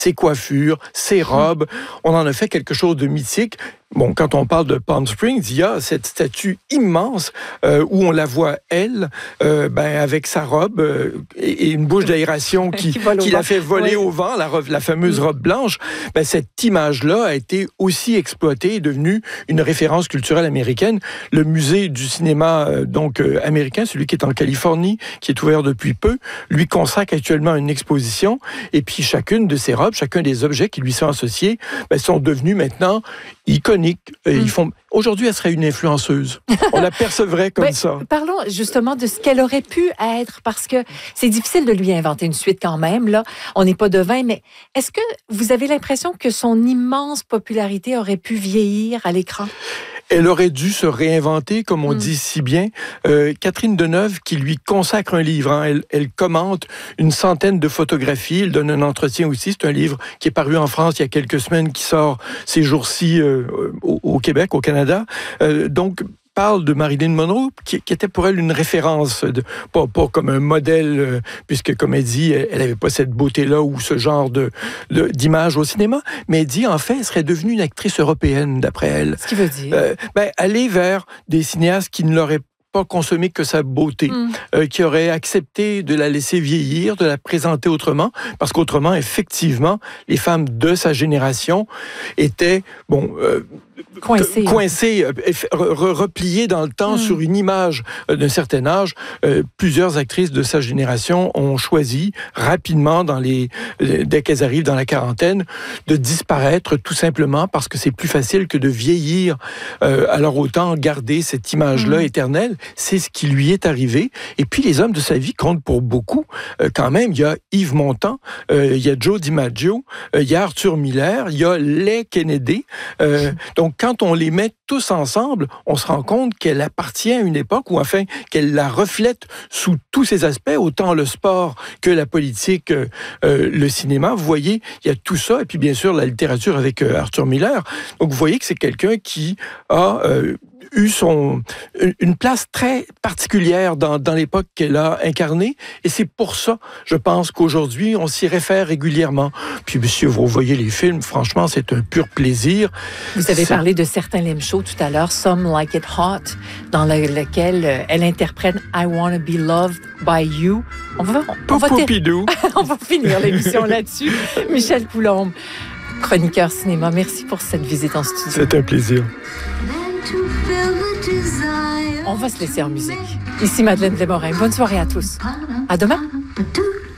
ses coiffures, ses robes. On en a fait quelque chose de mythique. Bon, quand on parle de Palm Springs, il y a cette statue immense où on la voit, elle, avec sa robe et une bouche d'aération qui la fait voler au vent, la fameuse robe blanche. Ben, cette image-là a été aussi exploitée et devenue une référence culturelle américaine. Le musée du cinéma américain, celui qui est en Californie, qui est ouvert depuis peu, lui consacre actuellement une exposition. Et puis chacune de ces robes, chacun des objets qui lui sont associés, sont devenus maintenant iconiques. Aujourd'hui, elle serait une influenceuse. On la percevrait comme ça. Parlons justement de ce qu'elle aurait pu être, parce que c'est difficile de lui inventer une suite quand même. Là, on n'est pas devin, mais est-ce que vous avez l'impression que son immense popularité aurait pu vieillir à l'écran? Elle aurait dû se réinventer, comme on dit si bien. Catherine Deneuve, qui lui consacre un livre, elle commente une centaine de photographies, elle donne un entretien aussi. C'est un livre qui est paru en France il y a quelques semaines, qui sort ces jours-ci au Québec, au Canada. Parle de Marilyn Monroe, qui était pour elle une référence, pas comme un modèle, puisque, comme elle dit, elle n'avait pas cette beauté-là ou ce genre d'image au cinéma, mais elle dit, en fait, elle serait devenue une actrice européenne, d'après elle. Ce qui veut dire? Aller vers des cinéastes qui ne l'auraient pas consommé que sa beauté, qui aurait accepté de la laisser vieillir, de la présenter autrement, parce qu'autrement, effectivement, les femmes de sa génération étaient, coincées, repliées dans le temps sur une image d'un certain âge. Plusieurs actrices de sa génération ont choisi rapidement, dès qu'elles arrivent dans la quarantaine, de disparaître tout simplement parce que c'est plus facile que de vieillir. Alors autant garder cette image-là éternelle. C'est ce qui lui est arrivé. Et puis les hommes de sa vie comptent pour beaucoup. Quand même, il y a Yves Montand, il y a Joe DiMaggio, il y a Arthur Miller, il y a les Kennedy. Donc, quand on les met tous ensemble, on se rend compte qu'elle appartient à une époque, ou enfin, qu'elle la reflète sous tous ses aspects, autant le sport que la politique, le cinéma. Vous voyez, il y a tout ça. Et puis, bien sûr, la littérature avec Arthur Miller. Donc, vous voyez que c'est quelqu'un qui a eu une place très particulière dans l'époque qu'elle a incarnée. Et c'est pour ça, je pense qu'aujourd'hui, on s'y réfère régulièrement. Puis, monsieur, vous voyez les films, franchement, c'est un pur plaisir. Vous avez parlé de certains Lem Show tout à l'heure, Some Like It Hot, dans lequel elle interprète I Wanna Be Loved by You. On va finir l'émission là-dessus. Michel Coulombe, chroniqueur cinéma, merci pour cette visite en studio. C'est un plaisir. On va se laisser en musique. Ici Madeleine Desmorin. Bonne soirée à tous. À demain.